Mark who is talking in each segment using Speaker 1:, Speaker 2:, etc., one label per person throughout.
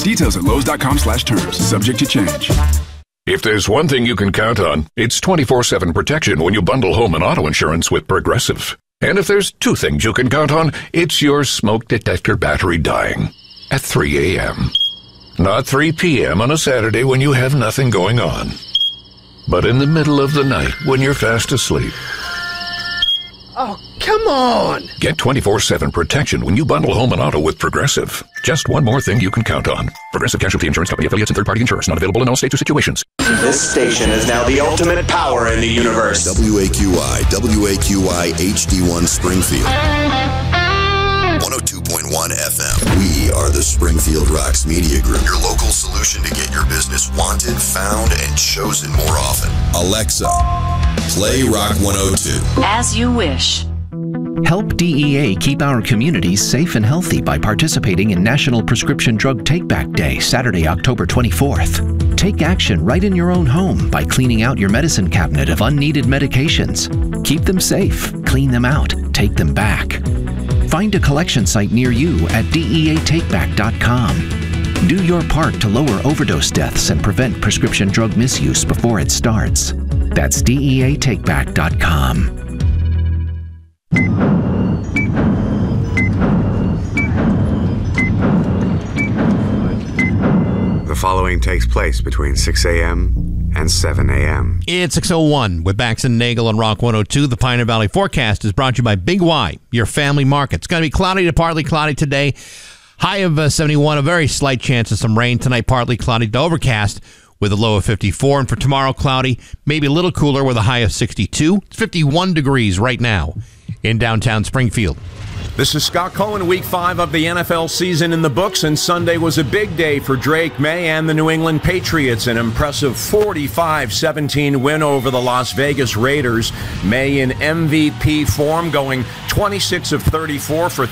Speaker 1: Details at Lowe's.com/terms. Subject to change.
Speaker 2: If there's one thing you can count on, it's 24/7 protection when you bundle home and auto insurance with Progressive. And if there's two things you can count on, it's your smoke detector battery dying at 3 a.m. Not 3 p.m. on a Saturday when you have nothing going on, but in the middle of the night when you're fast asleep.
Speaker 3: Oh, come on!
Speaker 2: Get 24/7 protection when you bundle home and auto with Progressive. Just one more thing you can count on. Progressive Casualty Insurance Company, affiliates, and third-party insurers. Not available in all states or situations.
Speaker 4: This station is now the ultimate power in the universe.
Speaker 5: WAQI HD1 Springfield. 102.1 FM. We are the Springfield Rocks Media Group, your local solution to get your business wanted, found, and chosen more often. Alexa, play Rock 102.
Speaker 6: As you wish.
Speaker 7: Help DEA keep our communities safe and healthy by participating in National Prescription Drug Take-Back Day, Saturday, October 24th. Take action right in your own home by cleaning out your medicine cabinet of unneeded medications. Keep them safe, clean them out, take them back. Find a collection site near you at DEATakeback.com. Do your part to lower overdose deaths and prevent prescription drug misuse before it starts. That's DEATakeback.com.
Speaker 8: The following takes place between 6 a.m. and 7 a.m.
Speaker 9: It's 6:01 with Bax and Nagel on Rock 102. The Pioneer Valley forecast is brought to you by Big Y, your family market. It's going to be cloudy to partly cloudy today. High of 71, a very slight chance of some rain tonight, partly cloudy to overcast with a low of 54. And for tomorrow, cloudy, maybe a little cooler with a high of 62. It's 51 degrees right now in downtown Springfield.
Speaker 10: This is Scott Cohen. Week 5 of the NFL season in the books, and Sunday was a big day for Drake May and the New England Patriots. An impressive 45-17 win over the Las Vegas Raiders. May in MVP form, going 26 of 34 for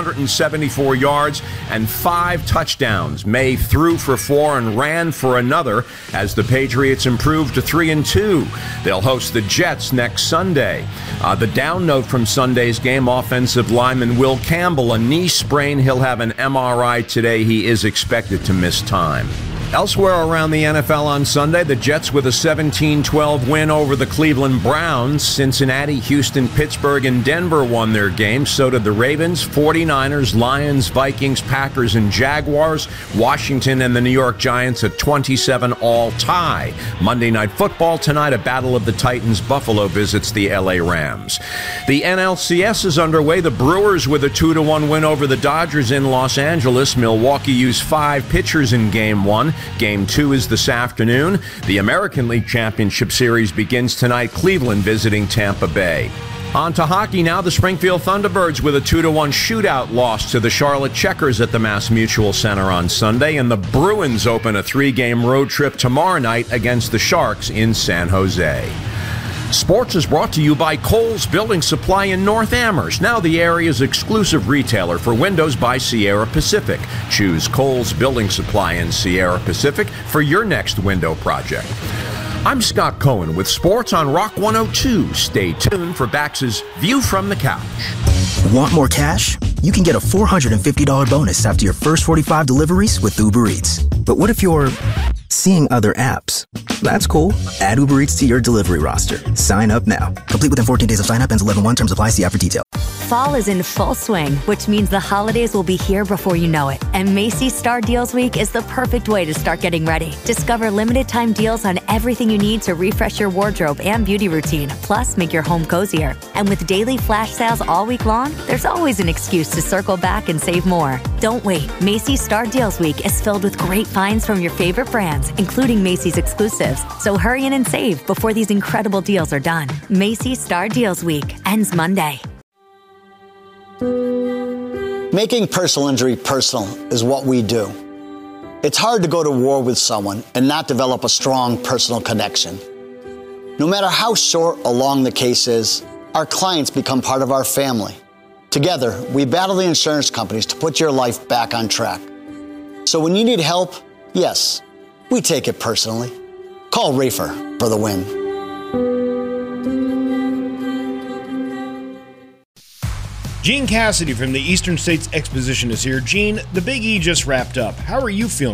Speaker 10: 374 yards and 5 touchdowns. May threw for 4 and ran for another as the Patriots improved to 3-2. They'll host the Jets next Sunday. The down note from Sunday's game, offensive lineman Will Campbell, a knee sprain. He'll have an MRI today. He is expected to miss time. Elsewhere around the NFL on Sunday, the Jets with a 17-12 win over the Cleveland Browns. Cincinnati, Houston, Pittsburgh, and Denver won their games. So did the Ravens, 49ers, Lions, Vikings, Packers, and Jaguars. Washington and the New York Giants at 27 all tie. Monday Night Football tonight, a battle of the Titans. Buffalo visits the LA Rams. The NLCS is underway. The Brewers with a 2-1 win over the Dodgers in Los Angeles. Milwaukee used 5 pitchers in Game 1. Game 2 is this afternoon. The American League Championship Series begins tonight. Cleveland visiting Tampa Bay. On to hockey now. The Springfield Thunderbirds with a 2-1 shootout loss to the Charlotte Checkers at the Mass Mutual Center on Sunday. And the Bruins open a 3-game road trip tomorrow night against the Sharks in San Jose. Sports is brought to you by Kohl's Building Supply in North Amherst, now the area's exclusive retailer for windows by Sierra Pacific. Choose Kohl's Building Supply in Sierra Pacific for your next window project. I'm Scott Cohen with Sports on Rock 102. Stay tuned for Bax's View from the Couch.
Speaker 11: Want more cash? You can get a $450 bonus after your first 45 deliveries with Uber Eats. But what if you're seeing other apps? That's cool. Add Uber Eats to your delivery roster. Sign up now. Complete within 14 days of sign up. Ends 11/1. Terms apply. See app for detail.
Speaker 12: Fall is in full swing, which means the holidays will be here before you know it. And Macy's Star Deals Week is the perfect way to start getting ready. Discover limited time deals on everything you need to refresh your wardrobe and beauty routine. Plus, make your home cozier. And with daily flash sales all week long, there's always an excuse to circle back and save more. Don't wait. Macy's Star Deals Week is filled with great finds from your favorite brands, including Macy's exclusives. So hurry in and save before these incredible deals are done. Macy's Star Deals Week ends Monday.
Speaker 13: Making personal injury personal is what we do. It's hard to go to war with someone and not develop a strong personal connection. No matter how short or long the case is, our clients become part of our family. Together, we battle the insurance companies to put your life back on track. So when you need help, yes, we take it personally. Call Rafer for the win.
Speaker 14: Gene Cassidy from the Eastern States Exposition is here. Gene, the Big E just wrapped up. How are you feeling